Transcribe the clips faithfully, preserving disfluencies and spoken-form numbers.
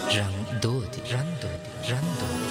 රන් දෝති රන් දෝති රන් දෝති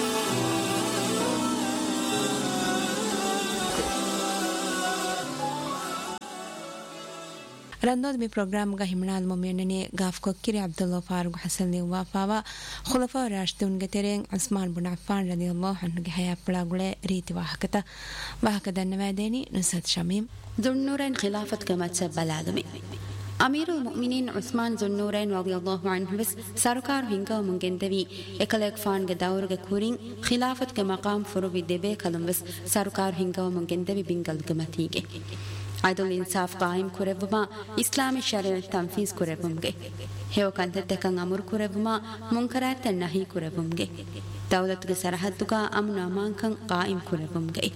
رندود می پروگرام گه همنال مومننی گاف کوکری عبدالله فاروق حسن وافاوا خلفاء راشدون گترین عثمان بن عفان رضی الله عنه گه حیا پلاگله ریتی واحکتا واحکدا نوادینی نصد شمیم ذوالنورین خلافت کمت بلادمی امیر المؤمنین عثمان ذوالنورین رضی الله عنه بس سرکار هنگا منگندوی اکلک فان گ دور گ کورین خلافت گ مقام فرو دبه کلم بس سرکار هنگا منگندوی بنگل گمتیگه عدل انصاف قائم کربما اسلامی شریعت تنفیذ کربمگه هیو کنتتکن امر کربما منکرات نهی کربمگه دولت گ سرحد گ امن امانکن قائم کربمگه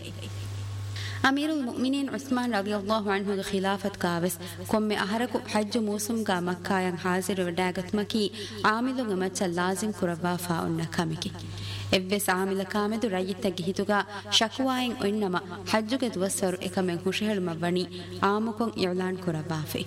امیر المؤمنین عثمان رضی الله عنه گ خلافت کاوس کوم احرک حج موسم گ مکہ حاضر وڈاگت مکی عامل گ مچ لازم کروا فاون کمکی ಎವ್ವೆಸ್ ಆಮಿಲ ಕಾಮೆದು ರಯ್ಯಿತ್ತಗೆ ಹಿತುಗ ಶಕುವಾಯಂ ಒನ್ನಮ ಹಜ್ಜುಗೆ ದುವಸ್ಸರು ಎಕಮೆಂ ಹುಷೆಹಳುಮ ವಣಿ ಆಮುಕೊಂ Elon ಕುರಬಾಫೆ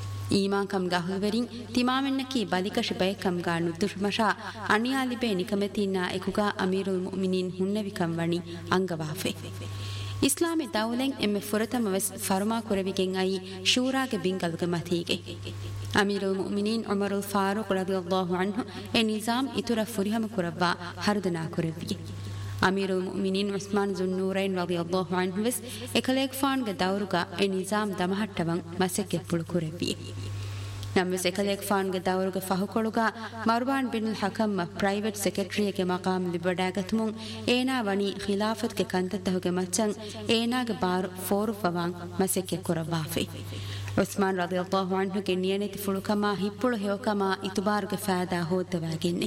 ಈಮಾನ್ come ಗಹುಲ್ವೆರಿಂ ತಿಮಾಮೆನ್ನಕಿ ಬಲಿಕಶ ಬಯಕಂ ಗಾ ನುದುಷ್ಮಶಾ ಅನಿಯಾಲಿಬೆ ನಿಕಮೆತಿನ್ನಾ ಎಕುಗ ಅಮೀರುಲ್ ಮುಅ್ಮಿನೀನ್ ಹುನ್ನವಿ ಕಂ ವಣಿ ಅಂಗವಾಫೆ ಇಸ್ಲಾಮಿ ದೌಲೆಂ ಎಮ್ಮೆ ಫುರತಮ ವೆಸ್ ಫರ್ಮಾ ಕುರವಿಗೆಂ I ಶೂರಾಗೆ ಬಿಂಗಲ್ಗೆ ಮಥೀಗೆ ಅಮೀರುಲ್ ಮುಅ್ಮಿನೀನ್ ಉಮರುಲ್ Farooq ರದಿಯಲ್ಲಾಹು ಅನ್ಹು A Nizam ಇತುರ ಫುರಿಹಮ ಕುರವ್ವ ಹರ್ದನಾ ಕುರವಿಗೆ ಅಮೀರುಲ್ ಮುಅ್ಮಿನೀನ್ Usman ಝುನ್ನೂರೈನ್ ರದಿಯಲ್ಲಾಹು ಅನ್ಹು ವೆಸ್ ಎಕಲೇಗ್ ಫಾನ್ಗೆ ದೌರುಗ A Nizam ದಮಹಟ್ಟವಂ ಮಸೆಕ್ಕೆ ಪುಳು ಕುರವಿಗೆ ನಮ್ಮೆಸ್ ಎಕಲೇಗ್ ಫಾನ್ಗೆ ದೌರುಗ ಫಹುಕೊಳುಗ ಮರ್ವಾನ್ bin ಹಕಮ್ private ಸೆಕ್ರೆಟರಿಯಗೆ ಮಕಾಮ್ ಲಿಬಡಾಗತುಮುಂ ಏನಾ ವಣಿ ಖಿಲಾಫತ್ಗೆ ಕಂತತಹುಗೆ ಮಚ್ಚಂ ಏನಾಗೆ bar four ಫವಾಂ ಮಸೆಕ್ಕೆ ಕುರವಾಫೆ Usman ರದಿಯಲ್ಲಾಹು ಅನ್ಹುಗೆ ನಿಯನೆತಿ ಫುಳುಕಮ ಹಿಪ್ಪುಳು ಹೆವಕಮ ಇತುಬಾರುಗೆ ಫಾದಾ ಹೋದ್ದವಾಗೆನ್ನೆ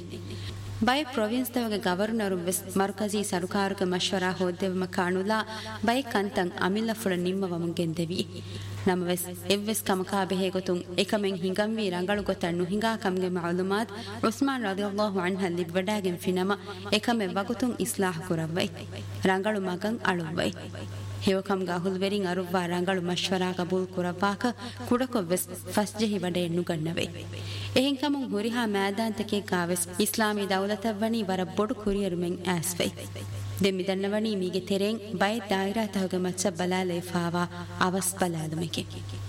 by province ದವಗೆ governor ವೆಸ್ ಮರ್ಕಜಿ ಸರ್ಕಾರಕ್ಕೆ ಮಶ್ವರಾ ಹೋದ್ದೆವಮ ಕಾಣುಲಾ ಬೈ ಕಂತಂ ಅಮಿಲ್ಲ ಫುಳ ನಿಮ್ಮವಮ ಗೆಂದೆವಿ ನಮ ವೆಸ್ ಎವ್ವೆಸ್ ಕಮಕಾ ಬೆಹೆ ಗೊತುಂ ಏಕಮೆಂ ಹಿಂಗಂವಿ ರಂಗಳು ಗೊತಣ್ಣು ಹಿಂಗಾ ಕಮ್ಗೆ ಮಾಲೂಮಾತ್ ಉಸ್ಮಾನ್ ರದಿಯಲ್ಲಾಹು ಅನ್ಹ ಲಿಬ್ವಡಾಗೆಂ ಫಿನಮ ಏಕಮೆ ವಗುತುಂ ಇಸ್ಲಾಹ್ ಕುರವ್ವೈ ರಂಗಳು ಮಗಂ ಅಳುವ್ವೈ ಹೇವಕಂ ಗಾಹುಲ್ವೆರಿಂ ಅರುವ್ವ ರಂಗಳು ಮಶ್ವರಾ ಕಬೂಲ್ ಕುರವಾಕ ಕುಡಕೊವ್ವೆಸ್ ಫಸ್ಜೆಹಿ ವಡೆ ನುಗನ್ನವೆ ಎಹಿಂ ಕಮುಂ ಹುರಿಹಾ ಮೈದಾಂತಕೆ ಗಾವೆಸ್ ಇಸ್ಲಾಮಿ ದೌಲತವ್ವನಿ ವರ ಬೊಡು ಕುರಿಯರುಮೆಂ ಆಸ್ವೈ ದೆಮ್ಮಿದನ್ನವನಿ ಮೀಗೆ ತೆರೆಂ ಬೈ ದಾಯಿರಾ ತಹಗೆ ಮಚ್ಚ ಬಲಾಲೆ ಫಾವಾ ಅವಸ್ ಬಲಾಲುಮೆಕೆ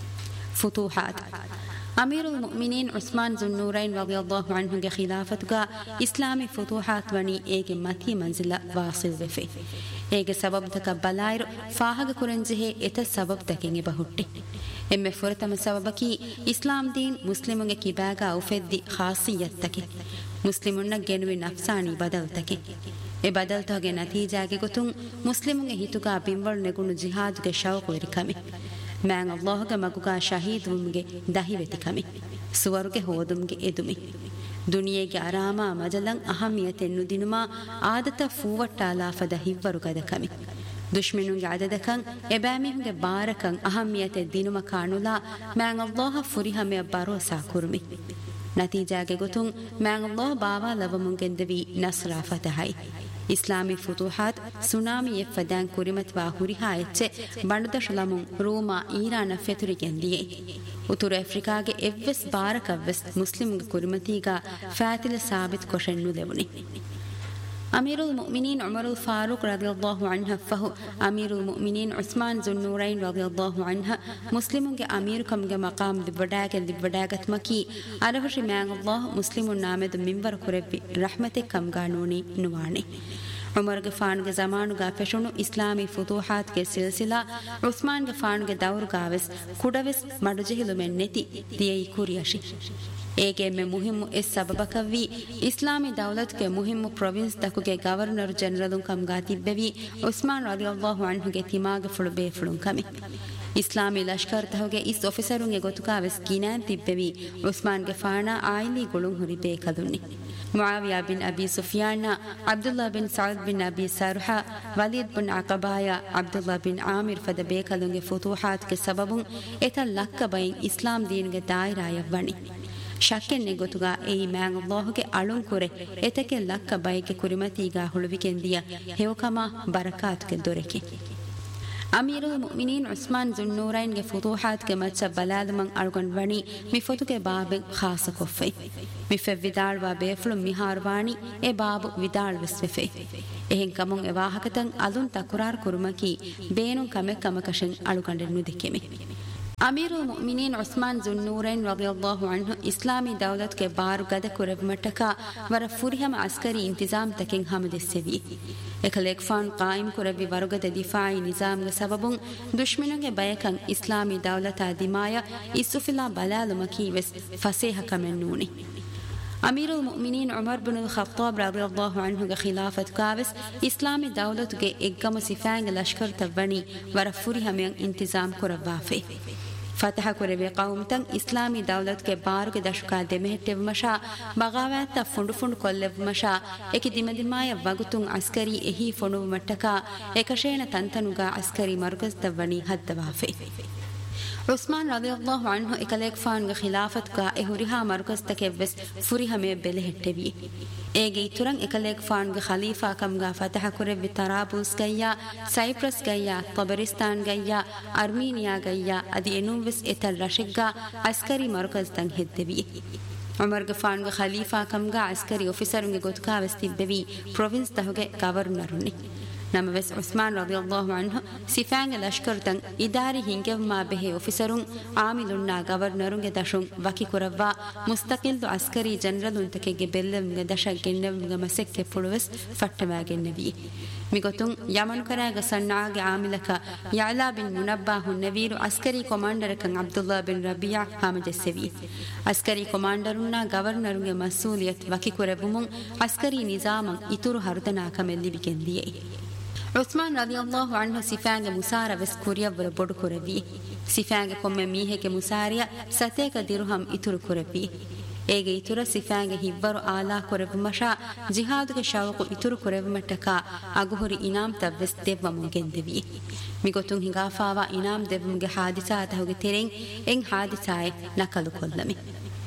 ಫುತೂಹಾತ್ ಅಮೀರುಲ್ ಮುಅ್ಮಿನೀನ್ ಉಸ್ಮಾನ್ ಝುನ್ನೂರೈನ್ ರದಿಯಲ್ಲಾಹು ಅನ್ಹು ಗೆ ಖಿಲಾಫತ್ ಗ ಇಸ್ಲಾಮಿ ಫುತೂಹಾತ್ ವನಿ ಏಗೆ ಮತಿ ಮಂಜಿಲ ವಾಸಿಲ್ ವೆಫೆ ಏಗೆ ಸಬಬ್ ತಕ ಬಲಾಯಿರು ಫಾಹಗ ಕುರಂಜಿಹೆ ಎತ ಸಬಬ್ ತಕೆಂಗೆ ಬಹುಟ್ಟಿ ಎಮ್ಮೆ ಫುರತಮ ಸಬಬಕಿ ಇಸ್ಲಾಂ ದೀನ್ ಮುಸ್ಲಿಮುಗೆ ಕಿಬಾಗ ಔಫೆದ್ದಿ ಖಾಸಿಯತ್ ತಕೆ ಮುಸ್ಲಿಮುನ್ನ ಗೆನುವಿ ನಫ್ಸಾನಿ ಬದಲ್ ತಕೆ ಎ ಬದಲ್ ತಹಗೆ ನತೀಜಾಗೆ ಗೊತುಂ ಮುಸ್ಲಿಮುಗೆ ಹಿತುಗ ಬಿಂವಳು ನೆಗುಣು ಜಿಹಾದ್ಗೆ ಶೌಕು ಇರಿಕಮಿ ಮ್ಯಾಂಗ್ ಅಲ್ಲಾಹಗೆ ಮಗುಗ ಶಹೀದ್ ವುಮ್ಗೆ ದಹಿವೆತಿ ಕಮಿ ಸುವರುಗೆ ಹೋದುಮ್ಗೆ ಎದುಮಿ ದುನಿಯೆಗೆ ಆರಾಮ ಮಜಲಂ ಅಹಮಿಯತೆನ್ನು ದಿನುಮಾ ಆದತ ಫೂವಟ್ಟಾಲಾಫದ ಹಿವ್ವರುಗದ ಕಮಿ ದುಶ್ಮನುಗೆ ಆದದಕಂ ಎಬಾಮಿಹುಗೆ ಬಾರಕಂ ಅಹಮಿಯತೆ ದಿನುಮ ಕಾಣುಲಾ ಮ್ಯಾಂಗ್ ಅಲ್ಲಾಹ ಫುರಿಹಮೆ ಭರೋಸಾ ಕುರುಮಿ ನತೀಜಾಗೆ ಗೊತುಂ ಮ್ಯಾಂಗ್ ಅಲ್ಲಾಹ ಬಾವಾ ಲವಮುಂಗೆಂದವಿ ನಸ್ರಾ ಫತಹೈ ಇಸ್ಲಾಮಿ ಫುತೂಹಾತ್ tsunami ಎಫ್ಫದಾನ್ ಕುರಿಮತ್ವಾ ಹುರಿಹಾ ಎಚ್ಚೆ ಬಂಡುದಶಲಮುಂ ರೂಮಾ ಈರಾನ ಫೆತುರಿಗೆಂದಿಯೆ ಉತ್ತುರ ಆಫ್ರಿಕಾಗೆ ಎವ್ವೆಸ್ ಬಾರಕವ್ವೆಸ್ ಮುಸ್ಲಿಮ್ಗೆ ಕುರಿಮತೀಗ ಫಾತಿಲ ಸಾಬಿತ್ ಕೊಶೆನ್ನು ಲೆವುನಿ ಅಮೀರುಲ್ ಮುಅ್ಮಿನೀನ್ ಉಮರುಲ್ Farooq ರದಿಯಲ್ಲಾಹು ಅನ್ಹ ಫಹು ಅಮೀರುಲ್ ಮುಅ್ಮಿನೀನ್ Usman ಝುನ್ನೂರೈನ್ ರದಿಯಲ್ಲಾಹು ಅನ್ಹ ಮುಸ್ಲಿಮುಗೆ ಅಮೀರು ಕಮ್ಗೆ ಮಕಾಮ್ ದಿವ್ವಡಾಗೆ ದಿವ್ವಡಾಗತ್ ಮಕಿ ಅರಹುಶಿ ಮ್ಯಾಂಗ್ Allah ಮುಸ್ಲಿಮುನ್ ನಾಮೆದು ಮಿಂಬರ್ ಕುರೆಬ್ಬಿ ರಹಮತೆ ಕಮ್ಗಾನೂನಿ ನುವಾಣೆ ಉಮರ್ಗೆ ಫಾನ್ಗೆ ಜಮಾನುಗ ಫೆಶುನು Islami ಫುತೂಹಾತ್ಗೆ ಸಿಲ್ಸಿಲಾ ಉಸ್ಮಾನ್ಗೆ ಫಾನ್ಗೆ ದೌರುಗಾವೆಸ್ ಕುಡವೆಸ್ ಮಡುಜೆಹಿಲು ಮೆನ್ನೆತಿ ದಿಯೈ ಕುರಿಯಶಿ ಏಗೆ me ಮುಹಿಮ್ಮು S ಸಬಬಕವ್ವಿ Islami ದೌಲತ್ಗೆ ಮುಹಿಮ್ಮು province ತಕುಗೆ governor general ಕಮ್ಗಾ ತಿಬ್ಬೆವಿ Usman ರದಿಯಲ್ಲಾಹು ಅನ್ಹುಗೆ ತಿಮಾಗೆ ಫುಳು ಬೇಫುಳುಂ ಕಮಿ Islami Lashkar ತಹುಗೆ is ಆಫೀಸರುಂಗೆ ಗೊತುಕಾವೆಸ್ ಗಿನಾನ್ ತಿಬ್ಬೆವಿ ಉಸ್ಮಾನ್ಗೆ ಫಾಣಾ ಆಯ್ಲಿ ಗುಳುಂ ಹುರಿ ಬೇಕದುನ್ನಿ ಮುಆವಿಯಾ bin ಅಬಿ Sufiyan Abdullah bin ಸಅದ್ bin ಅಬಿ ಸರ್ಹ Walid bin ಅಕಬಾಯ Abdullah bin Aamir ಫದ ಬೇಕದುಂಗೆ ಫುತೂಹಾತ್ಗೆ ಸಬಬುಂ ಎತ ಲಕ್ಕ ಬೈನ್ ಇಸ್ಲಾಂ ದೀನ್ಗೆ ದಾಯಿರಾಯ ವಣಿ ಶಕ್ಕೆನ್ನೆ ಗೊತುಗ ಏಯಿ ಮ್ಯಾಂಗ್ ಅಲ್ಲಾಹುಗೆ ಅಳುಂ ಕುರೆ ಎತಕೆ ಲಕ್ಕ ಬೈಗೆ ಕುರಿಮತೀಗ ಹುಳುವಿಕೆಂದಿಯ ಹೆವಕಮ ಬರಕಾತ್ಗೆ ದೊರೆಕೆ ಅಮೀರುಲ್ ಮುಅ್ಮಿನೀನ್ ಉಸ್ಮಾನ್ ಜುನ್ನೂರೈನ್ ಗೆ ಫುತೂಹಾತ್ ಗೆ ಮಚ್ಚ ಬಲಾದಮಂ ಅಳ್ಗೊಂಡ್ವಣಿ ಮಿಫುತುಗೆ ಬಾಬೆ ಖಾಸ ಕೊಫೆ ಮಿಫೆ ವಿದಾಳ್ ವಾ ಬೇಫ್ಲು ಮಿಹಾರ್ವಾಣಿ ಎ ಬಾಬು ವಿದಾಳ್ ವಿಸ್ವೆಫೆ එහෙන් කමුන් එවාහකතන් අලුන් තකුරාර් කුරුමකි බේනුන් කමෙක් කමකෂෙන් අලුකණ්ඩෙන්නු දෙකෙමි ಅಮೀರುಲ್ ಮುಅ್ಮಿನೀನ್ ಉಸ್ಮಾನ್ ಜುನ್ನೂರೈನ್ ರದಿಯಲ್ಲಾಹು ಅನ್ಹು ಇಸ್ಲಾಮಿ ದೌಲತ್ ಗೆ ಬಾರು ಗದ ಕುರಬ್ ಮಟ್ಟಕ ವರ ಫುರಿಹಮ ಅಸ್ಕರಿ ಇಂತಿಜಾಮ್ ತಕೆನ್ ಹಮದೆಸ್ಸೆವಿ ಎಕಲೆಕ್ ಫಾನ್ ಕಾಯಿಮ್ ಕುರಬಿ ವರುಗದ ದಿಫಾಯಿ ನಿಜಾಮ್ ಗೆ ಸಬಬುನ್ ದುಶ್ಮನುಗೆ ಬಯಕನ್ ಇಸ್ಲಾಮಿ ದೌಲತ ದಿಮಾಯ ಇಸುಫಿಲಾ ಬಲಾಲುಮಕಿ ವೆಸ್ ಫಸೇಹ ಕಮೆನ್ನೂನಿ ಅಮೀರುಲ್ ಮುಅ್ಮಿನೀನ್ ಉಮರ್ ಬಿನ್ ಖತ್ತಾಬ್ ರದಿಯಲ್ಲಾಹು ಅನ್ಹು ಗೆ ಖಿಲಾಫತ್ ಕಾವೆಸ್ ಇಸ್ಲಾಮಿ ದೌಲತ್ ಗೆ ಎಗ್ಗಮ ಸಿಫಾಂಗ ಲಷ್ಕರ್ ತವಣಿ ವರ ಫುರಿಹಮ ಇಂತಿಜಾಮ್ ಕುರಬಾಫೆ فتح كوربي قومتن اسلامي دولت کے بار کے دشکا دمہٹے مشا بغاوات فنڈ فنڈ کولب مشا ایک دمدمایا وگتن عسکری اہی فنو مٹکا ایکشین تنتنگا عسکری مرکز تونی حد وافے عثمان رضی اللہ عنہ اکلیک فان کے خلافت کا اہریہا مرکز تک وس فری ہمیں بلہٹوی ایگی ترنگ اکلیک فان کے خلیفہ کم گا فتح کرب طرابلس گیا سائپرس گیا طبرستان گیا ارمینیا گیا ادی انوس اتل رشگا عسکری مرکز تنگ ہدوی عمر گفان کے خلیفہ کم گا عسکری آفیسر کے گتکا وستی بوی پروونس تہگے گورنر نے ನಮವೆಸ್ ಉಸ್ಮಾನ್ ರದಿಯಲ್ಲಾಹು ಅನ್ಹು ಸಿಫಾಂಗ ಲಷ್ಕರ್ ತಂ ಇದಾರಿ ಹಿಂಗೆವ್ಮಾ ಬೆಹೆ ಆಫೀಸರುನ್ ಆಮಿಲುನ್ನ ಗವರ್ನರುಂಗೆ ದಶುನ್ ವಕಿ ಕುರವ್ವಾ ಮುಸ್ತಕಿಲ್ದು ಅಸ್ಕರಿ ಜನರಲುನ್ ತಕೆಗೆ ಬೆಲ್ಲೆವ್ಗೆ ದಶ ಗೆನ್ನೆವ್ಗೆ ಮಸೆಕ್ಕೆ ಪುಳುವೆಸ್ ಫಟ್ಟವಾಗೆನ್ನವಿ ಮಿಗೊತುನ್ ಯಮನು ಕರಾಗ ಸಣ್ಣಾಗೆ ಆಮಿಲಕ ಯಾಲಾ ಬಿನ್ ಮುನಬ್ಬಾ ಹುನ್ನವೀರು ಅಸ್ಕರಿ ಕಮಾಂಡರ್ ಕಂ ಅಬ್ದುಲ್ಲಾ ಬಿನ್ ರಬಿಯಾ ಹಾಮಜೆಸ್ಸೆವಿ ಅಸ್ಕರಿ ಕಮಾಂಡರುನ್ನ ಗವರ್ನರುಂಗೆ ಮಸೂಲಿಯತ್ ವಕಿ ಕುರವುಮುನ್ ಅಸ್ಕರಿ ನಿಜಾಮಂ ಇತುರು ಹರುದನಾಕ ಮೆಲ್ಲಿವಿಗೆಂದಿಯೇ ಉಸ್ಮಾನ್ ರದಿಯಲ್ಲಾಹು ಅನ್ಹು ಸಿಫಾಂಗ ಮುಸಾರ ವೆಸ್ ಕುರಿಯವ್ವರ ಬೊಡು ಕುರವಿ ಸಿಫಾಂಗ ಕೊಮ್ಮೆ ಮೀಹೆಗೆ ಮುಸಾರಿಯ ಸತೇಕ ದಿರುಹಂ ಇತುರು ಕುರವಿ ಏಗೆ ಇತುರ ಸಿಫಾಂಗ ಹಿವ್ವರು ಆಲಾ ಕುರವು ಮಶಾ ಜಿಹಾದುಗೆ ಶವಕು ಇತುರು ಕುರವು ಮಟ್ಟಕ ಅಗುಹುರಿ ಇನಾಮ್ ತವ್ವೆಸ್ ದೆವ್ವ ಮುಂಗೆಂದೆವಿ ಮಿಗೊತುಂ ಹಿಂಗಾಫಾವ ಇನಾಮ್ ದೆವ್ವಮ್ಗೆ ಹಾದಿಸಾತಹುಗೆ ತೆರೆಂ ಎಂ ಹಾದಿಸಾಯೆ ನಕಲು ಕೊಲ್ಲಮಿ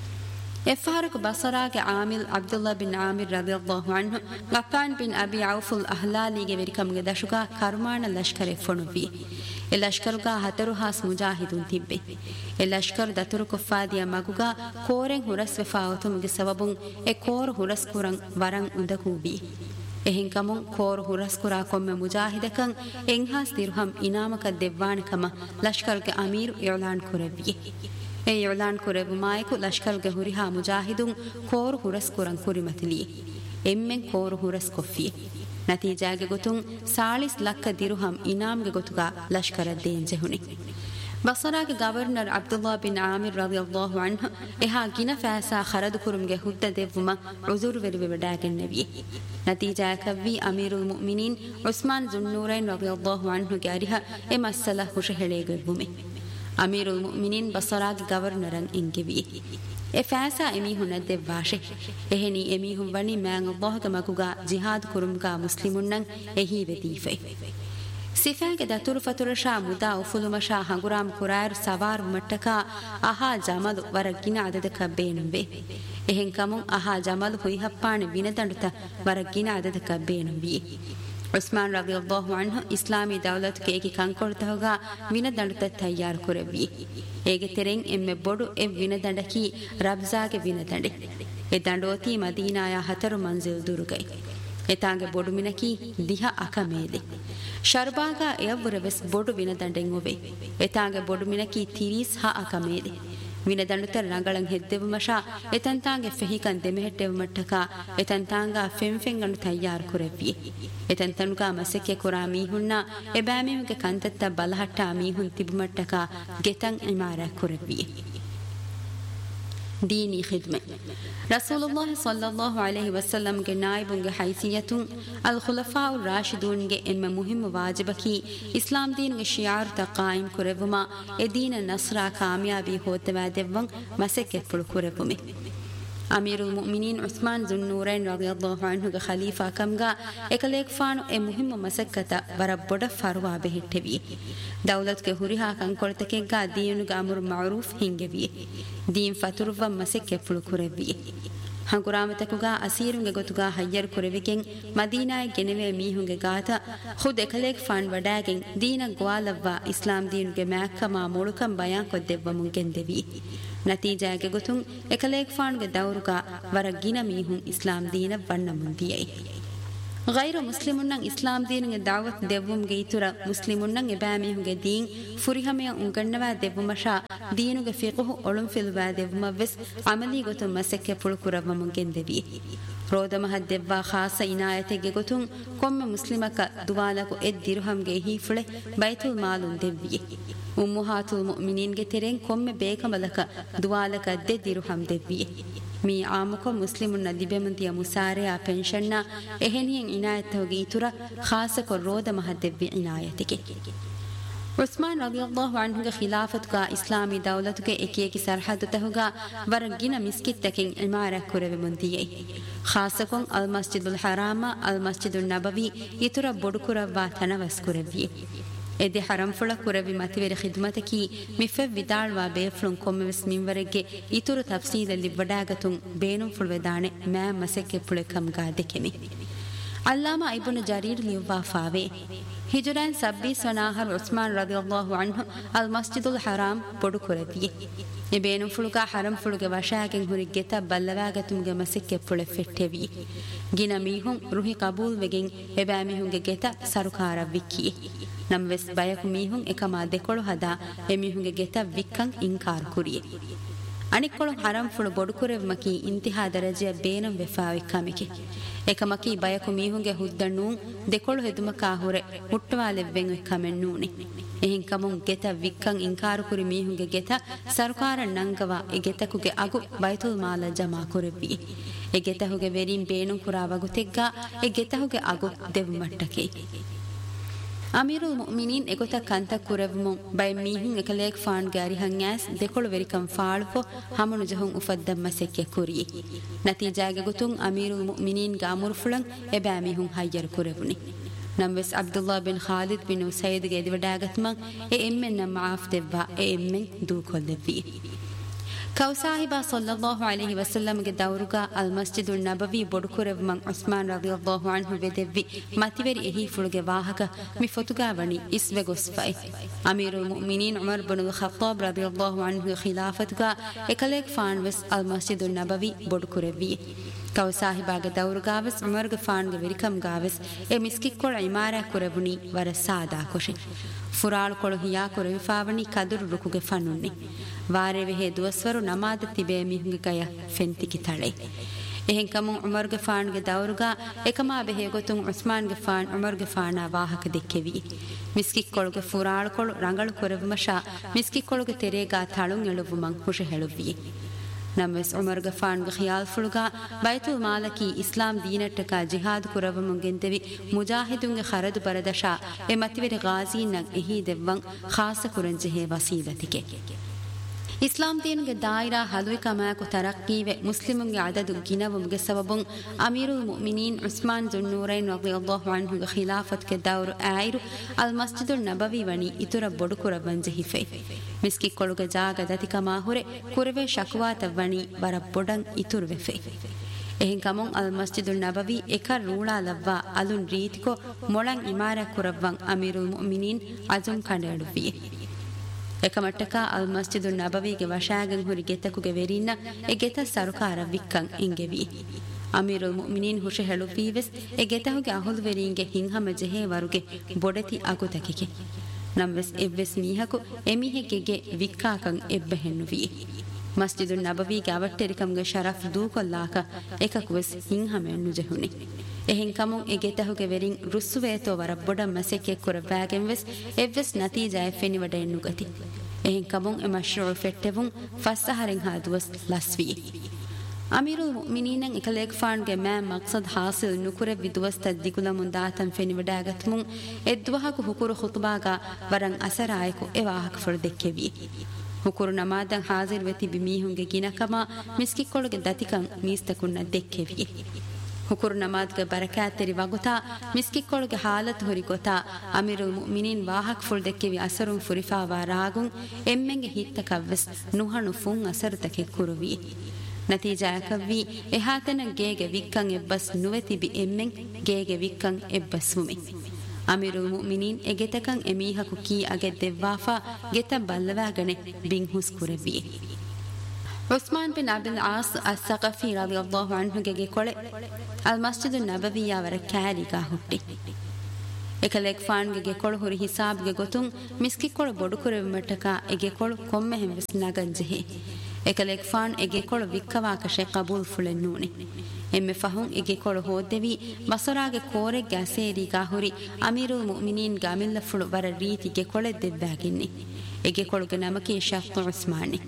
ಎಫಾರಕ್ ಬಸರಾಗೆ ಆಮಿಲ್ Abdullah bin Aamir ರದಿಯಲ್ಲಾಹು ಅನ್ಹು ಗಫಾನ್ bin ಅಬಿ ಔಫುಲ್ ಅಹ್ಲಾಲಿಗೆ ವೆರಿಕಮ್ಗೆ ದಶುಗಾ ಕರ್ಮಾಣ Lashkar-e ಫೊಣುವಿ A ಲಷ್ಕರುಗಾ ಹತರು has ಮುಜಾಹಿದುನ್ ತಿಬ್ಬೆ A Lashkar ದತುರು ಕುಫಾದಿಯ ಮಗುಗಾ ಕೋರೆಂ ಹುರಸ್ ವೆಫಾವತುಮ್ಗೆ ಸಬಬುನ್ A core ಹುರಸ್ ಕುರಂ ವರಂ ಉದಕೂಬಿ ಎಹಿಂ ಕಮುನ್ core ಹುರಸ್ ಕುರಾ ಕೊಮ್ಮೆ ಮುಜಾಹಿದಕಂ ಎಂಹಾಸ್ ದಿರ್ಹಂ ಇನಾಮಕ ದೆವ್ವಾಣಿಕಮ ಲಷ್ಕರ್ಗೆ ಅಮೀರು Elon ಕುರವಿ A Elon ಕುರೆವು ಮಾಯಕು ಲಷ್ಕರ್ಗೆ ಹುರಿಹಾ ಮುಜಾಹಿದುನ್ ಕೋರು ಹುರಸ್ ಕುರಂ ಕುರಿಮತಿಲಿ ಎಮ್ಮೆನ್ ಕೋರು ಹುರಸ್ ಕೊಫ್ಫಿ ನತೀಜಾಗೆ ಗೊತುನ್ ಸಾಳಿಸ್ ಲಕ್ಕ ದಿರುಹಂ ಇನಾಮ್ಗೆ ಗೊತುಗ ಲಷ್ಕರ ದೇಂಜೆಹುನಿ ಬಸರಾಗೆ governor Abdullah bin Aamir ರದಿಯಲ್ಲಾಹು ಅನ್ಹು ಎಹಾ ಗಿನ ಫಾಸಾ ಖರದು ಕುರುಮ್ಗೆ ಹುದ್ದ ದೆವ್ವುಮ ಉಜುರ್ ವೆರಿವೆ ವಡಾಗೆನ್ನವಿ ನತೀಜಾಕವ್ವಿ ಅಮೀರುಲ್ ಮುಅ್ಮಿನೀನ್ Usman ಜುನ್ನೂರೈನ್ ರದಿಯಲ್ಲಾಹು ಅನ್ಹುಗೆ ಅರಿಹ A ಮಸ್ಸಲ ಹುಷ ಹೆಳೆಗೆವ್ವುಮೆ ಅಮೀರುಲ್ ಮುಅ್ಮಿನೀನ್ ಬಸರಾಗೆ ಗವರ್ನರನ್ ಇಂಗೆವಿ A ಫಾಸಾ ಎಮೀಹುನ ದೆವ್ವಾಶೆ ಎಹೆನಿ ಎಮೀಹುಂ ವನಿ ಮ್ಯಾಂಗ್ ಅಲ್ಲಾಹ್ಗೆ ಮಗುಗಾ ಜಿಹಾದ್ ಕುರುಮ್ಗಾ ಮುಸ್ಲಿಮುನ್ನಂ ಎಹಿ ವೆದೀಫೆ ಸಿಫಾಗೆ ದತುರು ಫತುರಶಾ ಮುದಾ ಉಫುಲುಮಶಾ ಹಂಗುರಾಮ್ ಕುರಾಯರ್ ಸವಾರ್ ಮಟ್ಟಕ ಅಹಾ ಜಮಲು ವರಗಿನ ಅದದಕ ಬೇನುವೆ ಎಹೆನ್ ಕಮುಂ ಅಹಾ ಜಮಲು ಹುಯಿಹಪ್ಪಾಣೆ ವಿನದಂಡುತ ವರಗಿನ ಅದದಕ ಬೇನುವಿ ಉಸ್ಮಾನ್ ರದಿಯಲ್ಲಾಹು ಅನ್ಹು ಇಸ್ಲಾಮಿ ದೌಲತ್ ಗೆ ಏಕಿ ಕಂಕೊಳ್ತಹೋಗ ವಿನದಂಡುತ ತಯ್ಯಾರ್ ಕುರವಿ ಏಗೆ ತೆರೆಂ ಎಮ್ಮೆ ಬೊಡು ಎ ವಿನದಂಡಕಿ ರಬ್ಜಾಗೆ ವಿನದಂಡೆ ಎ ದಂಡೋತಿ ಮದೀನಾಯ ಹತರು ಮಂಜಿಲ್ ದುರುಗೈ ಎತಾಂಗೆ ಬೊಡು ಮಿನಕಿ ದಿಹ ಅಕಮೇದೆ ಶರ್ಬಾಗ ಎವ್ವರವೆಸ್ ಬೊಡು ವಿನದಂಡೆಂ ಒವೆ ಎತಾಂಗೆ ಬೊಡು ಮಿನಕಿ ತಿರೀಸ್ ಹ ಅಕಮೇದೆ ವಿನದಂಡುತ ರಂಗಳಂ ಹೆದ್ದೆವು ಮಶಾ ಎತಂತಾಂಗೆ ಫೆಹಿಕನ್ ದೆಮೆහෙಟ್ಟೆವು ಮಟ್ಟಕ ಎತಂತಾಂಗ ಫೆಂಫೆಂ ಅನು ತಯ್ಯಾರ್ ಕುರವಿ ಎತಂತನುಗ ಮಸಕ್ಕೆ ಕುರಾ ಮೀಹುನ್ನ ಎಬಾಮಿಮಗೆ ಕಂತತ್ತ ಬಲಹಟ್ಟ ಮೀಹುನ್ ತಿಬು ಮಟ್ಟಕ ಗೆತಂ ಇಮಾರ ಕುರವಿ ديني خدمة رسول الله صلى الله عليه وسلم کے نائبوں کے حیثیتوں الخلفاء الراشدون کے ام مهم واجب کی اسلام دین کے شعار تا قائم کروما ا دین نصرہ کامیابی ہوتے وادون مسکے پڑ کرومے امیر المؤمنین عثمان ذوالنورین رضی اللہ عنہ کے خلیفہ کمگا ایکلیک فانو ا مهم مسکتا بربڑ فروا بہٹوی دولت کے ہریہا کنکڑتکے گا دین کا امر معروف ہنگوی دین فتروا مسکے پڑ کروی ಹಂಗುರಾಮತಕುಗಾ ಅಸೀರುಂಗೆ ಗೊತುಗಾ ಹಯ್ಯರ್ ಕುರೆವಿಗೆಂ ಮದೀನಾಯ ಗೆನೆವೆ ಮೀಹುಂಗೆ ಗಾತ ಖುದ್ ಎಕಲೇಕ್ ಫಾನ್ ವಡಾಗೆಂ ದೀನ ಗ್ವಾಲವ್ವ ಇಸ್ಲಾಂ ದೀನುಗೆ ಮ್ಯಾಕ್ಕಮಾ ಮುಳುಕಂ ಬಯಾನ್ ಕೊದ್ದೆವ್ವ ಮುಂಗೆಂದೆವಿ ನತೀಜಾಗೆ ಗೊತುಂ ಎಕಲೇಕ್ ಫಾನ್ಗೆ ದೌರುಗಾ ವರ ಗಿನ ಮೀಹುಂ ಇಸ್ಲಾಂ ದೀನ ವಣ್ಣ ಮುಂದಿಯೈ ಗೈರು ಮುಸ್ಲಿಮುನ್ನಂ ಇಸ್ಲಾಂ ದೀನುಗೆ ದಾವತ್ ದೆವ್ವುಂಗೆ ಇತುರ ಮುಸ್ಲಿಮುನ್ನಂ ಎಬಾಮೀಹುಂಗೆ ದೀನ್ ಫುರಿಹಮೆಯ ಉಂಗಣ್ಣವಾ ದೆವ್ವುಮಶಾ ದೀನುಗೆ ಫಿಕ್ಹು ಒಳುಂ ಫಿಲ್ವಾ ದೆವ್ವುಮವೆಸ್ ಅಮಲಿ ಗೊತುಂ ಮಸಕ್ಕೆ ಪುಳುಕುರವ ಮುಂಗೆಂದೆವಿ ರೋದಮಹ ದೆವ್ವಾ ಖಾಸ ಇನಾಯತೆಗೆ ಗೊತುಂ ಕೊಮ್ಮೆ ಮುಸ್ಲಿಮಕ ದುವಾಲಕು ಎದ್ ದಿರುಹಂಗೆ ಹೀಫುಳೆ ಬೈತುಲ್ ಮಾಲುನ್ ದೆವ್ವಿಯೆ ಉಮ್ಮುಹಾತುಲ್ ಮುಅ್ಮಿನೀನ್ಗೆ ತೆರೆಂ ಕೊಮ್ಮೆ ಬೇಕಮಲಕ ದುವಾಲಕ ದೆ ದಿರುಹಂ ದೆವ್ವಿಯೆ ಮೀ ಆಮುಕ ಮುಸ್ಲಿಮುನ್ನ ದಿಬೆಮಂತಿಯ ಮುಸಾರೆಯ ಪೆನ್ಷನ್ನ ಎಹೆನಿಯನ್ ಇನಾಯತ್ತವಗೆ ಇತುರ ಖಾಸಕ ರೋದ ಮಹದ್ದೆವ್ವಿ ಇನಾಯತಿಗೆ ಉಸ್ಮಾನ್ ರದಿಯಲ್ಲಾಹು ಅನ್ಹುಗೆ ಖಿಲಾಫತ್ಗ ಇಸ್ಲಾಮಿ ದೌಲತುಗೆ ಎಕಿಯಕಿ ಸರ್ಹದುತಹುಗ ವರಗಿನ ಮಿಸ್ಕಿತ್ತಕಿನ್ ಇಮಾರ ಕುರೆವೆ ಮುಂದಿಯೈ ಖಾಸಕೊಂ ಅಲ್ ಮಸ್ಜಿದುಲ್ ಹರಾಮ ಅಲ್ ಮಸ್ಜಿದುಲ್ ನಬವಿ ಇತುರ ಬೊಡುಕುರವ್ವ ತನವಸ್ ಕುರೆವ್ವಿ ಎದೆ ಹರಂಫುಳ ಕುರವಿ ಮತಿವೆರ ಖಿದ್ಮತಕಿ ಮಿಫೆ ವಿದಾಳ್ವಾ ಬೇಫ್ಲುಂ ಕೊಮ್ಮೆವೆಸ್ ಮಿಂವರೆಗೆ ಇತುರು ತಫ್ಸೀಲಲ್ಲಿ ವಡಾಗತುಂ ಬೇನುಂ ಫುಳ್ವೆದಾಣೆ ಮ್ಯಾ ಮಸೆಕ್ಕೆ ಪುಳೆ ಕಮ್ಗಾ ದೆಕೆಮಿ ಅಲ್ಲಾಮ ಇಬ್ನು ಜರೀರ್ ಲಿವ್ವಾ ಫಾವೆ ಹಿಜುರಾನ್ ಸಬ್ಬೀಸ್ ವನಾಹರ್ ಉಸ್ಮಾನ್ ರದಿಯಲ್ಲಾಹು ಅನ್ಹು ಅಲ್ ಮಸ್ಜಿದುಲ್ ಹರಾಮ್ ಪೊಡು ಕುರವಿಯೆ ಎ ಬೇನುಂ ಫುಳುಗಾ ಹರಂ ಫುಳುಗೆ ವಶಾಗೆಂ ಹುರಿಗೆತ ಬಲ್ಲವಾಗತುಂಗೆ ಮಸೆಕ್ಕೆ ಪುಳೆ ಫೆಟ್ಟೆವಿ ಗಿನ ಮೀಹುಂ ರುಹಿ ಕಬೂಲ್ ವೆಗೆಂ ಎಬಾ ಮೀಹುಂಗೆ ಗೆತ ಸರುಕಾರ ವಿಕ್ಕಿಯೆ ನಮ್ವೆಸ್ ಬಯಕು ಮೀಹುಂ ಎಕಮಾ ದೆಕೊಳು ಹದಾ ಎಮಿಹುಂಗೆ ಗೆತ ವಿಕ್ಕಂ ಇಂಕಾರ್ ಕುರಿಯೆ ಅಣಿಕೊಳು ಹರಂ ಫುಳು ಬೊಡುಕುರೆವ್ಮಕಿ ಇಂತಿಹಾ ದರಜೆಯ ಬೇನಂ ವೆಫಾವಿ ಕಮಿಕೆ ಎಕಮಕಿ ಬಯಕು ಮೀಹುಂಗೆ ಹುದ್ದಣ್ಣೂ ದೆಕೊಳು ಹೆದುಮಕಾ ಹುರೆ ಹುಟ್ಟವಾಲೆವ್ವೆಂ ಕಮೆನ್ನೂನೆ ಎಹಿಂ ಕಮುಂ ಗೆತ ವಿಕ್ಕಂ ಇಂಕಾರು ಕುರಿ ಮೀಹುಂಗೆ ಗೆತ ಸರ್ಕಾರ ನಂಗವ ಎ ಗೆತಕುಗೆ ಅಗು ಬೈತುಲ್ ಮಾಲ ಜಮಾ ಕುರೆವ್ವಿ ಎ ಗೆತಹುಗೆ ವೆರಿಂ ಬೇನುಂ ಕುರಾವಗು ತೆಗ್ಗಾ ಎ ಗೆತಹುಗೆ ಅಗು ದೆವ್ ಮಟ್ಟಕೆ ಅಮೀರುಲ್ ಮುಅ್ಮಿನೀನ್ ಎಗೊತ ಕಂತ ಕುರವಮು ಬೈ ಮೀಹುಂ ಎಕಲೇಕ್ ಫಾನ್ ಗಾರಿ ಹಂಗ್ಯಾಸ್ ದೆಕೊಳು ವೆರಿಕಂ ಫಾಳುಫೊ ಹಮನು ಜಹುಂ ಉಫದ್ದಮ್ಮ ಸೆಕ್ಕೆ ಕುರಿ ನತೀಜಾಗೆ ಗುತುಂ ಅಮೀರುಲ್ ಮುಅ್ಮಿನೀನ್ ಗಾಮುರ್ ಫುಳಂ ಎಬಾ ಮೀಹುಂ higher ಕುರವುನಿ ನಮ್ವೆಸ್ Abdullah bin Khalid bin ಉಸೈದ್ ಗೆ ಎದಿವಡಾಗತ್ಮ ಎ ಎಮ್ಮೆನ್ ನಮ್ಮ ಆಫ್ ದೆವ್ವಾ ಎ ಎಮ್ಮೆನ್ ದೂಕೊಲ್ಲೆವ್ವಿ ಕೌಸಾಹಿಬಾ ಸಲ್ಲಲ್ಲಾಹು ಅಲೈಹಿ ವಸಲ್ಲಂಗೆ ದೌರುಗಾ ಅಲ್ ಮಸ್ಜಿದುಲ್ ನಬವಿ ಬೊಡುಕುರೆವ್ ಮಂ ಉಸ್ಮಾನ್ ರದಿಯಲ್ಲಾಹು ಅನ್ಹು ವೆದೆವ್ವಿ ಮತಿವೆರಿ ಎಹಿ ಫುಳುಗೆ ವಾಹಕ ಮಿ ಫೊತುಗಾವಣಿ ಇಸ್ವೆ ಗೊಸ್ಫೈ ಅಮೀರುಲ್ ಮುಅ್ಮಿನೀನ್ ಉಮರ್ ಬಿನ್ ಖತ್ತಾಬ್ ರದಿಯಲ್ಲಾಹು ಅನ್ಹು ಖಿಲಾಫತ್ಗಾ ಎಕಲೇಕ್ ಫಾನ್ವೆಸ್ ಅಲ್ ಮಸ್ಜಿದುಲ್ ನಬವಿ ಬೊಡುಕುರೆವ್ವಿ ಕೌಸಾಹಿಬಾಗೆ ದೌರುಗಾವೆಸ್ ಉಮರ್ಗೆ ಫಾನ್ಗೆ ವೆರಿಕಂ ಗಾವೆಸ್ ಎ ಮಿಸ್ಕಿಕ್ಕೊಳ ಇಮಾರಾ ಕುರೆವುನಿ ವರ ಸಾದಾ ಕೊಶಿ ಫುರಾಳು ಕೊಳು ಹಿಯಾ ಕುರೆವಿಫಾವಣಿ ಕದುರು ರುಕುಗೆ ಫನುನ್ನಿ ವಾರೆವೆ ಹೇ ದುವಸ್ವರು ನಮಾದ ತಿಬೆ ಮಿಹುಂಗೆ ಗಯ ಫೆಂತಿಕಿ ತಳೆ ಎಹೆಂ ಕಮು ಉಮರ್ಗೆ ಫಾನ್ಗೆ ದೌರುಗಾ ಎಕಮಾ ಬೆಹೆ ಗೊತುಂ ಉಸ್ಮಾನ್ಗೆ ಫಾನ್ ಉಮರ್ಗೆ ಫಾನಾ ವಾಹಕ ದಿಕ್ಕೆವಿ ಮಿಸ್ಕಿಕ್ಕೊಳುಗೆ ಫುರಾಳು ಕೊಳು ರಂಗಳು ಕುರೆವಮಶಾ ಮಿಸ್ಕಿಕ್ಕೊಳುಗೆ ತೆರೆಗಾ ತಳುಂ ಎಳುವು ಮಂ ಹುಷೆ ಹೆಳುವಿ ನಮ್ವೆಸ್ ಉಮರ್ಗೆ ಫಾನ್ಗೆ ಖಿಯಾಲ್ ಫುಳುಗಾ ಬೈತುಲ್ ಮಾಲಕಿ ಇಸ್ಲಾಂ ದೀನಟ್ಟಕ ಜಿಹಾದ್ ಕುರವ ಮುಂಗೆಂತೆವಿ ಮುಜಾಹಿದುಂಗೆ ಖರದು ಬರದಶಾ ಎ ಮತಿವೆರಿ ಗಾಜೀನಂ ಎಹಿ ದೆವ್ವಂ ಖಾಸ ಕುರಂಜೆಹೆ ವಸೀಲತಿಗೆ ಇಸ್ಲಾಂ ದೀನುಗೆ ದಾಯಿರಾ ಹಲುವಿ ಕಮಾಕು ತರಕ್ಕೀವೆ ಮುಸ್ಲಿಮುಂಗೆ ಅದದು ಗಿನವುಗೆ ಸಬಬುಂ ಅಮೀರುಲ್ ಮುಅ್ಮಿನೀನ್ ಉಸ್ಮಾನ್ ಜುನ್ನೂರೈನ್ ರದಿಯಲ್ಲಾಹು ಅನ್ಹುಗೆ ಖಿಲಾಫತ್ಗೆ ದೌರು ಆಯಿರು ಅಲ್ ಮಸ್ಜಿದುಲ್ ನಬವಿ ವನಿ ಇತುರ ಬೊಡುಕುರ ಬಂಜೆಹಿಫೆ ಮಿಸ್ಕಿಕ್ಕೊಳುಗೆ ಜಾಗ ದತಿಕಮಾ ಹುರೆ ಕುರವೆ ಶಕ್ವಾತ ವನಿ ವರ ಬೊಡಂ ಇತುರುವೆಫೆ ಎಹಿಂ ಕಮುಂ ಅಲ್ ಮಸ್ಜಿದುಲ್ ನಬವಿ ಎಕರ್ ರೂಳಾ ಲವ್ವಾ ಅಲುನ್ ರೀತಿಕೊ ಮೊಳಂ ಇಮಾರ ಕುರವ್ವಂ ಅಮೀರುಲ್ ಮುಅ್ಮಿನೀನ್ ಅಜುಂ ಕಂಡೆಡುವಿಯೆ එකමට්ටක අල් මස්ජිදුන් නබවීගේ වශාගෙන් හුරි ගෙතකුගේ වෙරින්න එ ගෙත සරුකාර වික්කන් ඉංගෙවි අමීරුල් මුමිනීන් හුෂ හෙළුවීවෙස් එ ගෙතහුගේ අහුල් වෙරීන්ගේ හිංහම ජෙහේ වරුගේ බොඩති අගුතකිකි නම්වෙස් එව්වෙස් මීහකු එමිහෙකෙගේ වික්කාකන් එබ්බහෙන්නුවී මස්ජිදුන් නබවීගේ අවට්ටෙරිකම්ගේ ශරෆ් දූකොල්ලාක එකකුවෙස් හිංහමෙන්නු ජෙහුනි එහින් කමුන් එ ගෙතහුගේ වෙරින් රුස්සුවේතෝ වර බොඩ මසෙකෙක් කුර බෑගෙන් වෙස් එව්වෙස් නතීජාය ෆෙනිවඩ එන්නු ගති එහින් කමුන් එ මශ්රූ ෆෙට්ටෙවුන් ෆස්සහරින් හාදුවස් ලස්වී අමීරුල් මුමිනීනන් එකලෙක් ෆාන්ගේ මෑ මක්සද් හාසිල් නුකුර විදුවස් තද්දිකුල මුන්දාතන් ෆෙනිවඩාගත්මුන් එද්වහකු හුකුරු ඛුතුබාගා වරන් අසරායකු එවාහක ෆොල් දෙක්කෙවී ಹುಕುರು ನಮಾದಂ Hajir ವೆತಿ ಬಿಮೀಹುಂಗೆ ಗಿನಕಮ ಮಿಸ್ಕಿಕ್ಕೊಳುಗೆ ದತಿಕಂ ಮೀಸ್ತಕುನ್ನ ದೆಕ್ಕೆವಿ ಹುಕುರು ನಮಾದ್ಗೆ ಬರಕಾತೆರಿ ವಗುತಾ ಮಿಸ್ಕಿಕ್ಕೊಳುಗೆ ಹಾಲತ್ ಹೊರಿಗೊತಾ ಅಮೀರುಲ್ ಮುಅ್ಮಿನೀನ್ ವಾಹಕ್ full ದೆಕ್ಕೆವಿ ಅಸರುಂ ಫುರಿಫಾವಾ ರಾಗುಂ ಎಮ್ಮೆಂಗೆ ಹಿತ್ತ ಕವ್ವೆಸ್ ನುಹಣು ಫುಂ ಅಸರುತಕೆ ಕುರುವಿ ನತೀಜಾಯಕವ್ವಿ ಎಹಾತನ ಗೇಗೆ ವಿಕ್ಕಂ ಎಬ್ಬಸ್ ನುವೆತಿಬಿ ಎಮ್ಮೆಂ ಗೇಗೆ ವಿಕ್ಕಂ ಎಬ್ಬಸ್ವುಮಿ ಅಮೀರುಲ್ ಮುಅ್ಮಿನೀನ್ ಎಗೆತಕಂ ಎಮೀಹಕು key ಅಗೆದ್ದೆವ್ವಾಫಾ ಗೆತ ಬಲ್ಲವಾಗನೆ ಬಿಂ ಹುಸ್ಕುರವಿ Usman bin Abil as ಅಸ್-ಸಕಫಿ ರಲಿಯಲ್ಲಾಹು ಅನ್ಹುಗೆ ಗೆಕೊಳೆ ಅಲ್ ಮಸ್ಜಿದ್ ನಬವಿಯ ವರ ಕ್ಯಾಲಿಗಾ ಹುಟ್ಟಿ එකලෙක් ෆාන්ගේ ගෙකොළ හොරි හිසාබ්ගේ ගොතුන් මිස්කිකොළ බොඩු කුරෙව මටක එගෙකොළ කොම්මෙ හැම විස් නගන්ජෙහි එකලෙක් ෆාන් එගෙකොළ වික්කවාකෂේ කබූල් ෆුලෙන් නූනි එම්මෙ ෆහුන් එගෙකොළ හොද්දෙවි බසරාගේ කෝරෙක් ගැසේරි ගාහුරි අමීරුල් මුමිනීන් ගාමිල්ල ෆුළු වර රීති ගෙකොළ දෙබ්බාගින්නි එගෙකොළගේ නමකී ෂෆ්තු උස්මානි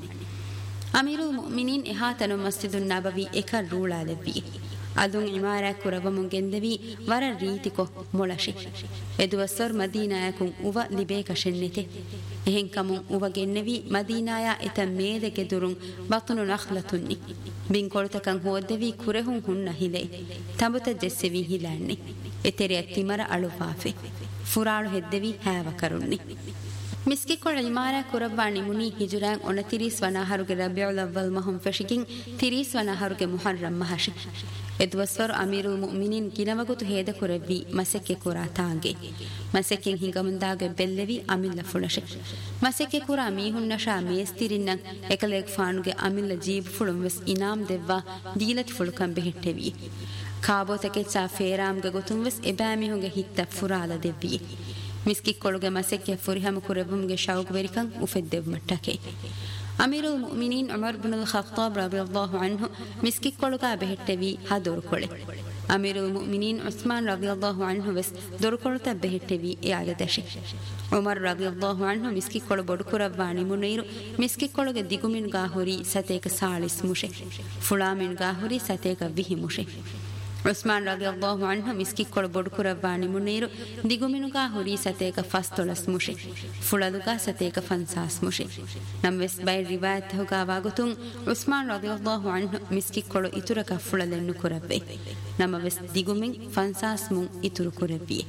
අමීරුල් මුමිනීන් එහාතන මස්ජිදුන් නබවි එක රූලා ලෙව්වි ಅದುಂ ಇಮಾರಾ ಕುರವಮುಂ ಗೆಂದವಿ ವರ ರೀತಿಕೊ ಮೊಳಶಿ ಎದುವಸರ್ ಮದೀನಾಯಕುಂ ಉವ ಲಿಬೇಕ ಶೆನ್ನಿತೆ ಎಹೆಂ ಕಮುಂ ಉವ ಗೆನ್ನವಿ ಮದೀನಾಯ ಎತ ಮೇದೆಗೆ ದುರುಂ ಬತುನು ನಖ್ಲತುನ್ನಿ ಬಿಂ ಕೊಳತಕಂ ಹೋದ್ದವಿ ಕುರೆಹುಂ ಹುನ್ನ ಹಿಲೆ ತಂಬುತ ಜೆಸ್ಸೆವಿ ಹಿಲಾಣ್ಣಿ ಎತೆರೆ ತಿಮರ ಅಳುವಾಫೆ ಫುರಾಳು ಹೆದ್ದವಿ ಹ್ಯಾವ ಕರುಣ್ಣಿ ಮಿಸ್ಕಿಕೊಳ ಇಮಾರಾ ಕುರವ್ವಾಣಿ ಮುನಿ ಹಿಜುರಾಂ ಒಣ ತಿರೀಸ್ ವನಾಹರುಗೆ ರಬಿಯುಲ್ ಅವ್ವಲ್ ಮಹುಂ ಫೆಶಿಕಿಂ ತಿರೀಸ್ ವನಾಹರುಗೆ ಮುಹರ್ರಂ ಮಹಶಿ ಎದ್ವಸ್ವರ್ ಅಮೀರುಲ್ ಮುಅ್ಮಿನೀನ್ ಗಿನವಗುತು ಹೇದ ಕುರವ್ವಿ ಮಸೆಕ್ಕೆ ಕುರಾ ತಾಂಗೆ ಮಸೆಕ್ಕಿಂ ಹಿಂಗಮುಂದಾಗೆ ಬೆಲ್ಲೆವಿ ಅಮಿಲ್ಲ ಫುಳಶೆ ಮಸೆಕ್ಕೆ ಕುರಾ ಮೀಹುನ್ನಶಾ ಮೇಸ್ತಿರಿನ್ನಂ ಎಕಲೆಗ್ ಫಾನುಗೆ ಅಮಿಲ್ಲ ಜೀಬ್ ಫುಳುಂ ವೆಸ್ ಇನಾಮ್ ದೆವ್ವಾ ದೀಲತಿ ಫುಳುಕಂ ಬೆಹಿಟ್ಟೆವಿ ಕಾಬೋತಕೆ ಚಾ ಫೇರಾಮ್ಗೆ ಗೊತುಂ ವೆಸ್ ಎಬಾಮಿಹುಂಗೆ ಹಿತ್ತ ಫುರಾಲ ದೆವ್ವಿ ಮಿಸ್ಕಿಕ್ಕೊಳುಗೆ ಮಸೆಕ್ಕೆ ಫುರಿಹಮ ಕುರವುಂಗೆ ಶೌಕ್ ವೆರಿಕಂ ಉಫೆದ್ದೆವ್ ಮಟ್ಟಕೆ ಅಮೀರುಲ್ ಮುಅ್ಮಿನೀನ್ ಉಮರ್ ಬಿನುಲ್ ಖತ್ತಾಬ್ ರಲಿಯಲ್ಲಾಹು ಅನ್ಹು ಮಿಸ್ಕಿಕ್ಕೊಳುಗಾ ಬೆಹಿಟ್ಟೆವಿ ಹಾ ದೊರುಕೊಳೆ ಅಮೀರುಲ್ ಮುಅ್ಮಿನೀನ್ ಉಸ್ಮಾನ್ ರಲಿಯಲ್ಲಾಹು ಅನ್ಹು ವೆಸ್ ದೊರುಕೊಳುತ ಬೆಹಿಟ್ಟೆವಿ ಯಾಗ ದಶೆ ಉಮರ್ ರಲಿಯಲ್ಲಾಹು ಅನ್ಹು ಮಿಸ್ಕಿಕ್ಕೊಳು ಬೊಡುಕುರವ್ವಾಣಿ ಮುನೀರು ಮಿಸ್ಕಿಕ್ಕೊಳುಗೆ ದಿಗುಮಿನ್ಗಾ ಹುರಿ ಸತೇಕ ಸಾಳಿಸ್ ಮುಷೆ ಫುಳಾಮಿನ್ಗಾ ಹುರಿ ಸತೇಕ ವಿಹಿ ಮುಷೆ ಉಸ್ಮಾನ್ ರಲಿಯಲ್ಲಾಹು ಅನ್ಹು ಮಿಸ್ಕಿಕ್ಕೊಳು ಬೊಡುಕುರವ್ವಾಣಿ ಮುನೀರು ದಿಗುಮಿನುಗಾ ಹುರಿ ಸತೇಕ ಫಸ್ತೊಳಸ್ ಮುಷೆ ಫುಳದುಗಾ ಸತೇಕ ಫನ್ಸಾಸ್ ಮುಷೆ ನಮ್ವೆಸ್ ಬೈ ರಿವಾಯತ್ ಹುಗಾ ವಾಗುತುಂ ಉಸ್ಮಾನ್ ರಲಿಯಲ್ಲಾಹು ಅನ್ಹು ಮಿಸ್ಕಿಕ್ಕೊಳು ಇತುರಕ ಫುಳಲೆನ್ನು ಕುರವ್ವೆ ನಮವೆಸ್ ದಿಗುಮಿನ್ ಫನ್ಸಾಸ್ ಮುಂ ಇತುರು ಕುರವ್ವಿಯೆ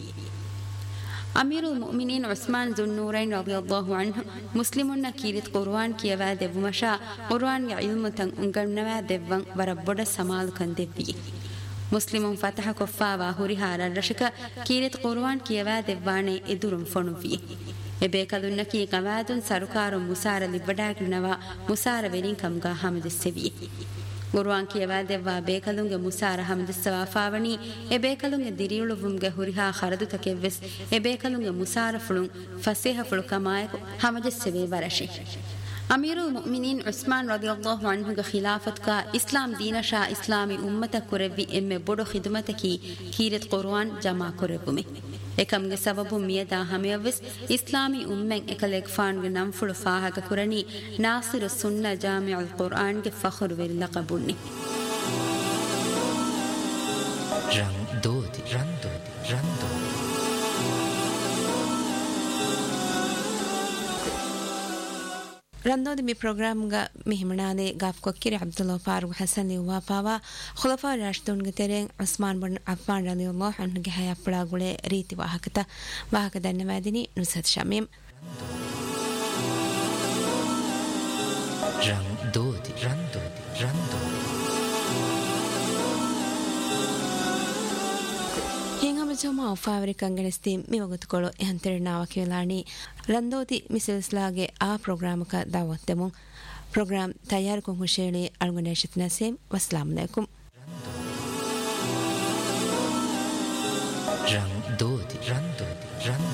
ಅಮೀರುಲ್ ಮುಅ್ಮಿನೀನ್ ಉಸ್ಮಾನ್ ಜುನ್ನೂರೈನ್ ರಲಿಯಲ್ಲಾಹು ಅನ್ಹು ಮುಸ್ಲಿಮುನ್ನ ಕೀರಿತ್ ಕುರ್ಆನ್ ಕಿಯವಾ ದೆವ್ವುಮಶಾ ಕುರ್ಆನ್ಗೆ ಇಲ್ಮುತಂ ಉಂಗಣ್ಣವಾ ದೆವ್ವಂ ವರಬ್ಬೊಡ ಸಮಾಲು ಕಂದೆವ್ವಿಯೆ ಮುಸ್ಲಿಮುಂ ಫತಹ ಕೊಫ್ಫಾವಾ ಹುರಿಹಾರ ರಶಕ ಕೀರಿತ್ ಕುರ್ಆನ್ ಕಿಯವಾ ದೆವ್ವಾಣೆ ಎದುರುಂ ಫೊಣುವಿಯೆ ಎಬೇಕದುನ್ನಕಿ ಕವಾದುನ್ ಸರುಕಾರು ಮುಸಾರ ಲಿಬ್ಬಡಾಗ್ನವಾ ಮುಸಾರ ವೆಲಿಂ ಕಂಗಾ ಹಮದಿಸ್ಸೆವಿಯೆ ಕುರ್ಆನ್ ಕಿಯವಾ ದೆವ್ವಾ ಬೇಕಲುಂಗೆ ಮುಸಾರ ಹಮದಿಸ್ಸವಾ ಫಾವಣಿ ಎಬೇಕಲುಂಗೆ ದಿರಿಯುಳುವುಂಗೆ ಹುರಿಹಾ ಖರದುತಕೆವ್ವೆಸ್ ಎಬೇಕಲುಂಗೆ ಮುಸಾರ ಫುಳುಂ ಫಸೇಹ ಫುಳು ಕಮಾಯಕು ಹಮದಿಸ್ಸೆವೆ ವರಶೆ ಅಮೀರುಲ್ ಮುಅ್ಮಿನೀನ್ ಉಸ್ಮಾನ್ ರಲಿಯಲ್ಲಾಹು ಅನ್ಹುಗೆ ಖಿಲಾಫತ್ಕ ಇಸ್ಲಾಂ ದೀನಶಾ ಇಸ್ಲಾಮಿ ಉಮ್ಮತ ಕುರವ್ವಿ ಎಮ್ಮೆ ಬೊಡು ಖಿದುಮತಕಿ ಕೀರಿತ್ ಕುರ್ಆನ್ ಜಮಾ ಕುರವುಮೆ ಎಕಮ್ಗೆ ಸಬಬು ಮಿಯದಾ ಹಮೆಯವ್ವೆಸ್ ಇಸ್ಲಾಮಿ ಉಮ್ಮೆಂ ಎಕಲೆಗ್ ಫಾನ್ಗೆ ನಂಫುಳು ಫಾಹಕ ಕುರನಿ ನಾಸಿರು ಸುನ್ನ ಜಾಮಿಉಲ್ ಕುರ್ಆನ್ಗೆ ಫಖ್ರು ವೆಲ್ ಲಕಬುನ್ನಿ ರಂಗ್ ದೋದಿ ರಂದೋದಿ ರಂದೋದಿ ರಂದೋದಿ ಮಿ ಪ್ರೋಗ್ರಾಮ್ಗ ಮಿಹಿಮಣಾನೆ ಗಾಫ್ ಕೊಕ್ಕಿರಿ ಅಬ್ದುಲ್ಲಾ ಫಾರೂಕ್ ಹಸನ್ ವಾಫಾವಾ ಖುಲಫಾ ರಾಶಿದೂನ್ಗೆ ತೆರೆಂ ಉಸ್ಮಾನ್ ಬಿನ್ ಅಫ್ಫಾನ್ ರಲಿಯಲ್ಲಾಹು ಅನ್ಹುಗೆ ಹಯಪ್ಪಳಾಗುಳೆ ರೀತಿ ವಾಹಕತ ವಾಹಕ ಧನ್ಯವಾದಿನಿ ನುಸತ್ ಶಮೀಮ್ ರಂಗ್ ದೋದಿ ರಂದೋದಿ ರಂದೋದಿ ಹಿಂಗಮ ಜಮಾ ಫಾವರಿ ಕಂಗಣಿಸ್ತಿ ಮಿವಗುತ್ಕೊಳ್ಳೋ ಎಹಂತೆರನಾವ ಕೇಳಾಣಿ ರಂದೋದಿ ಮಿಸಲ್ಸ್ಲಾಗೆ ಆ ಪ್ರೋಗ್ರಾಮಕ ದಾವತ್ತೆಮು ಪ್ರೋಗ್ರಾಮ್ ತಯಾರು ಕೊಂಗುಶೇಳಿ ಅಳ್ಗುನೇಶತ್ ನಸೀಮ್ ವಸ್ಸಲಾಮು ಅಲೈಕುಂ ರಂಗ್ ದೋದಿ ರಂದೋದಿ